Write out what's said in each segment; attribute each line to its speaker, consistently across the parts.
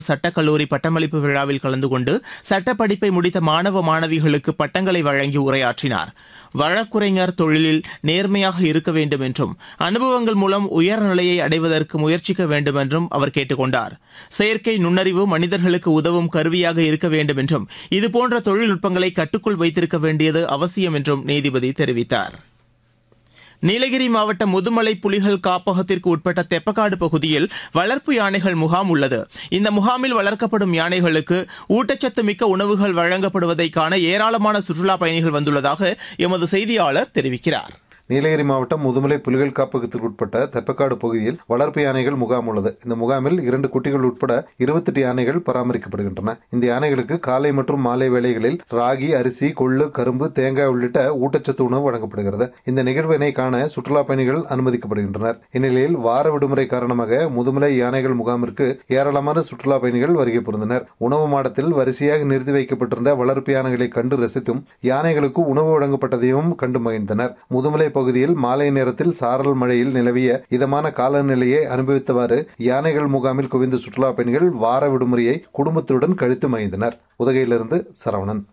Speaker 1: சட்டக்கல்லூரி பட்டமளிப்பு விழாவில் கலந்து கொண்டு சட்டப்படிப்பை முடித்த மாணவ மாணவிகளுக்கு பட்டங்களை வழங்கி உரையாற்றினார். வழக்குரைஞர் தொழிலில் நேர்மையாக இருக்க வேண்டும் என்றும் அனுபவங்கள் மூலம் உயர்நிலையை அடைவதற்கு முயற்சிக்க வேண்டும் என்றும் அவர் கேட்டுக் கொண்டார். செயற்கை நுண்ணறிவு மனிதர்களுக்கு உதவும் கருவியாக இருக்க வேண்டும் என்றும் இதுபோன்ற தொழில்நுட்பங்களை கட்டுக்குள் வைத்திருக்க வேண்டியது அவசியம் என்றும் நீதிபதி தெரிவித்தார். நீலகிரி மாவட்டம் முதுமலை புலிகள் காப்பகத்திற்கு உட்பட்ட தெப்பக்காடு பகுதியில் வளர்ப்பு யானைகள் முகாம் உள்ளது. இந்த முகாமில் வளர்க்கப்படும் யானைகளுக்கு ஊட்டச்சத்து மிக்க உணவுகள் வழங்கப்படுவதை காண ஏராளமான சுற்றுலாப் பயணிகள் வந்துள்ளதாக எமது செய்தியாளர் தெரிவிக்கிறார்.
Speaker 2: நீலகிரி மாவட்டம் முதுமலை புலிகள் காப்பகத்திற்கு உட்பட்ட தெப்பக்காடு பகுதியில் வளர்ப்பு யானைகள் முகாம் உள்ளது. இந்த முகாமில் 2 குட்டிகள் உட்பட 28 யானைகள் பராமரிக்கப்படுகின்றன. இந்த யானைகளுக்கு காலை மற்றும் மாலை வேளைகளில் ராகி, அரிசி, கொள்ளு, கரும்பு, தேங்காய் உள்ளிட்ட ஊட்டச்சத்து உணவு வழங்கப்படுகிறது. இந்த நிகழ்வினை காண சுற்றுலா பயணிகள் அனுமதிக்கப்படுகின்றனர். இந்நிலையில் வார விடுமுறை காரணமாக முதுமலை யானைகள் முகாமிற்கு ஏராளமான சுற்றுலா பயணிகள் வருகை புரிந்தனர். உணவு மாடத்தில் வரிசையாக நிறுத்தி வைக்கப்பட்டிருந்த வளர்ப்பு யானைகளை கண்டு ரசித்தும் யானைகளுக்கு உணவு வழங்கப்பட்டதையும் கண்டு மகிழ்ந்தனர். முதுமலை பகுதியில் மாலை நேரத்தில் சாரல் மழையில் நிலவிய இதமான காலநிலையை அனுபவித்தவாறு யானைகள் முகாமில் குவிந்த சுற்றுலா பயணிகள் வார விடுமுறையை குடும்பத்துடன் கழித்து மகிழ்ந்தனர். உதகையிலிருந்து சரவணன்.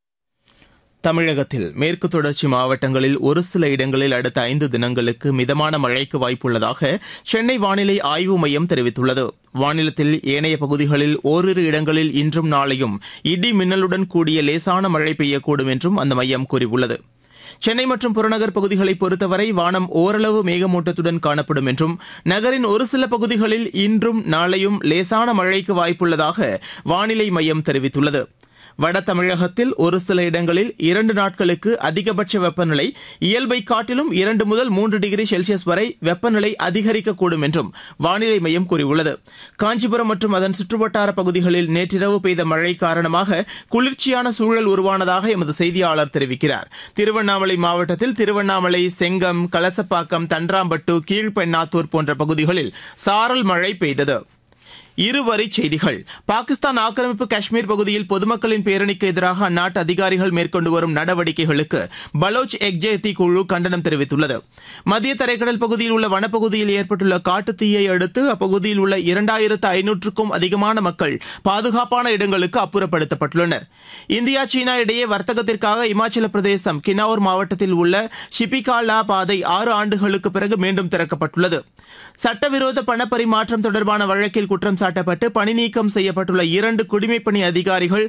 Speaker 1: தமிழகத்தில் மேற்கு தொடர்ச்சி மாவட்டங்களில் ஒரு சில இடங்களில் அடுத்த 5 தினங்களுக்கு மிதமான மழைக்கு வாய்ப்புள்ளதாக சென்னை வானிலை ஆய்வு மையம் தெரிவித்துள்ளது. மாநிலத்தில் ஏனைய பகுதிகளில் ஓரிரு இடங்களில் இன்றும் நாளையும் இடி மின்னலுடன் கூடிய லேசான மழை பெய்யக்கூடும் என்றும் அந்த மையம் கூறியுள்ளது. சென்னை மற்றும் புறநகர் பகுதிகளை பொறுத்தவரை வானம் ஓரளவு மேகமூட்டத்துடன் காணப்படும் என்றும் நகரின் ஒரு சில பகுதிகளில் இன்றும் நாளையும் லேசான மழைக்கு வாய்ப்புள்ளதாக வானிலை மையம் தெரிவித்துள்ளது. வட தமிழகத்தில் ஒரு சில இடங்களில் 2 நாட்களுக்கு அதிகபட்ச வெப்பநிலை இயல்பை காட்டிலும் 2 முதல் 3 டிகிரி செல்சியஸ் வரை வெப்பநிலை அதிகரிக்கக்கூடும் என்றும் வானிலை மையம் கூறியுள்ளது. காஞ்சிபுரம் மற்றும் அதன் சுற்றுவட்டார பகுதிகளில் நேற்றிரவு பெய்த மழை காரணமாக குளிர்ச்சியான சூழல் உருவானதாக எமது செய்தியாளர் தெரிவிக்கிறார். திருவண்ணாமலை மாவட்டத்தில் திருவண்ணாமலை, செங்கம், கலசப்பாக்கம், தன்றாம்பட்டு, கீழ்பெண்ணாத்தூர் போன்ற பகுதிகளில் சாரல் மழை பெய்தது. இருவரிச் செய்திகள். பாகிஸ்தான் ஆக்கிரமிப்பு காஷ்மீர் பகுதியில் பொதுமக்களின் பேரணிக்கு எதிராக அந்நாட்டு அதிகாரிகள் மேற்கொண்டு வரும் நடவடிக்கைகளுக்கு பலோச் எக்ஜெத்தி குழு கண்டனம் தெரிவித்துள்ளது. மத்திய தரைக்கடல் பகுதியில் உள்ள வனப்பகுதியில் ஏற்பட்டுள்ள காட்டுத்தீயை அடுத்து அப்பகுதியில் உள்ள 2500க்கும் அதிகமான மக்கள் பாதுகாப்பான இடங்களுக்கு அப்புறப்படுத்தப்பட்டுள்ளனர். இந்தியா சீனா இடையே வர்த்தகத்திற்காக இமாச்சல பிரதேசம் கின்னௌர் மாவட்டத்தில் உள்ள ஷிபிகாலா பாதை 6 ஆண்டுகளுக்கு பிறகு மீண்டும் திறக்கப்பட்டுள்ளது. சட்டவிரோத பணப்பரிமாற்றம் தொடர்பான வழக்கில் குற்றம் சாட்டப்பட்டு பணி நீக்கம் செய்யப்பட்டுள்ள 2 குடிமைப்பணி அதிகாரிகள்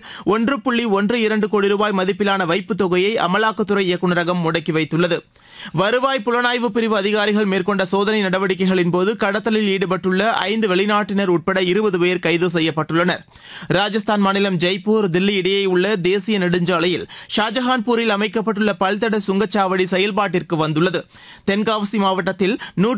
Speaker 1: 1.12 கோடி ரூபாய் மதிப்பிலான வைப்புத் தொகையை அமலாக்கத்துறை இயக்குநரகம் முடக்கி வைத்துள்ளது. வருவாய் புலனாய்வு பிரிவு அதிகாரிகள் மேற்கொண்ட சோதனை நடவடிக்கைகளின் போது கடத்தலில் ஈடுபட்டுள்ள 5 வெளிநாட்டினர் உட்பட 20 பேர் கைது செய்யப்பட்டுள்ளனர். ராஜஸ்தான் மாநிலம் ஜெய்ப்பூர், தில்லி இடையே உள்ள தேசிய நெடுஞ்சாலையில் ஷாஜஹான்பூரில் அமைக்கப்பட்டுள்ள பல்தட சுங்கச்சாவடி செயல்பாட்டிற்கு வந்துள்ளது. தென்காசி மாவட்டத்தில்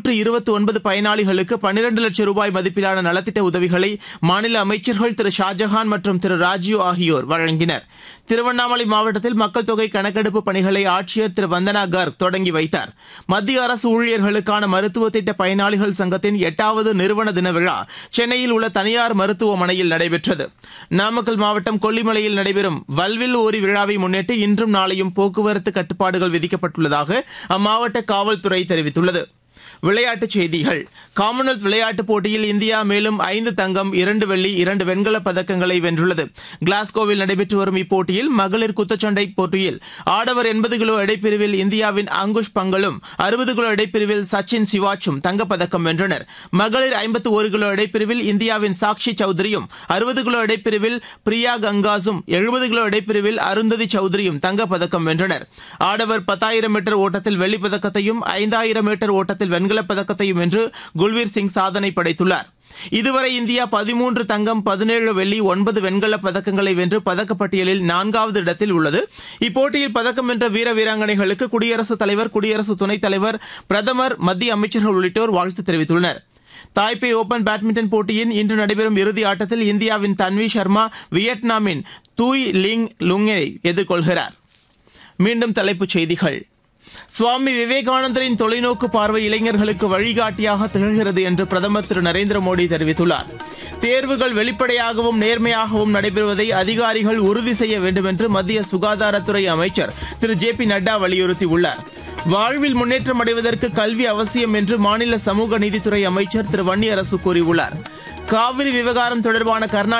Speaker 1: 129 பயனாளிகளுக்கு 12 லட்சம் ரூபாய் மதிப்பிலான நலத்திட்ட உதவிகளை மாநில அமைச்சர்கள் திரு ஷாஜஹான் மற்றும் திரு ராஜீவ் ஆகியோர் வழங்கினர். திருவண்ணாமலை மாவட்டத்தில் மக்கள் தொகை கணக்கெடுப்பு பணிகளை ஆட்சியர் திரு வந்தனா கர்க் தொடங்கி வைத்தார். மத்திய அரசு ஊழியர்களுக்கான மருத்துவ திட்ட பயனாளிகள் சங்கத்தின் 8வது நிறுவன தின விழா சென்னையில் உள்ள தனியார் மருத்துவமனையில் நடைபெற்றது. நாமக்கல் மாவட்டம் கொல்லிமலையில் நடைபெறும் வல்வில் ஓரி விழாவை முன்னிட்டு இன்றும் நாளையும் போக்குவரத்து கட்டுப்பாடுகள் விதிக்கப்பட்டுள்ளதாக அம்மாவட்ட காவல்துறை தெரிவித்துள்ளது. விளையாட்டுச் செய்திகள். காமன்வெல்த் விளையாட்டுப் போட்டியில் இந்தியா மேலும் 5 தங்கம், 2 வெள்ளி, 2 வெண்கலப் பதக்கங்களை வென்றுள்ளது. கிளாஸ்கோவில் நடைபெற்று வரும் இப்போட்டியில் மகளிர் குத்துச்சண்டை போட்டியில் ஆடவர் 80 கிலோ எடைப்பிரிவில் இந்தியாவின் அங்குஷ் பங்கலும் 60 கிலோ எடைப்பிரிவில் சச்சின் சிவாச்சும் தங்கப்பதக்கம் வென்றனர். மகளிர் 51 கிலோ எடைப்பிரிவில் இந்தியாவின் சாக்ஷி சௌத்ரியும் 60 கிலோ எடைப்பிரிவில் பிரியா கங்காஸும் 70 கிலோ எடைப்பிரிவில் அருந்ததி சௌத்ரியும் தங்கப்பதக்கம் வென்றனர். ஆடவர் 10,000 மீட்டர் ஓட்டத்தில் வெள்ளிப் பதக்கத்தையும் 5,000 மீட்டர் ஓட்டத்தில் வெண்கலப் பதக்கத்தையும் வென்று குல்வீர் சிங் சாதனை படைத்துள்ளார். இதுவரை இந்தியா 13 தங்கம், 17 வெள்ளி, 9 வெண்கலப் பதக்கங்களை வென்று பதக்கப்பட்டியலில் 4வது இடத்தில் உள்ளது. இப்போட்டியில் பதக்கம் வென்ற வீர வீராங்கனைகளுக்கு குடியரசுத் தலைவர், குடியரசு துணைத் தலைவர், பிரதமர், மத்திய அமைச்சர்கள் உள்ளிட்டோர் வாழ்த்து தெரிவித்துள்ளனர். தாய்பே ஓபன் பேட்மிண்டன் போட்டியின் இன்று நடைபெறும் இறுதி ஆட்டத்தில் இந்தியாவின் தன்வி சர்மா வியட்நாமின் தூய் லிங் லுங்கை எதிர்கொள்கிறார். மீண்டும் தலைப்புச் செய்திகள். சுவாமி விவேகானந்தரின் தொலைநோக்கு பார்வை இளைஞர்களுக்கு வழிகாட்டியாக திகழ்கிறது என்று பிரதமர் திரு நரேந்திர மோடி தெரிவித்துள்ளார். தேர்வுகள் வெளிப்படையாகவும் நேர்மையாகவும் நடைபெறுவதை அதிகாரிகள் உறுதி செய்ய வேண்டும் என்று மத்திய சுகாதாரத்துறை அமைச்சர் திரு ஜே.பி. நட்டா வலியுறுத்தியுள்ளார். வாழ்வில் முன்னேற்றம் அடைவதற்கு கல்வி அவசியம் என்று மாநில சமூக நீதித்துறை அமைச்சர் திரு வன்னியரசு கூறியுள்ளார். காவிரி விவகாரம் தொடர்பான கர்நாடக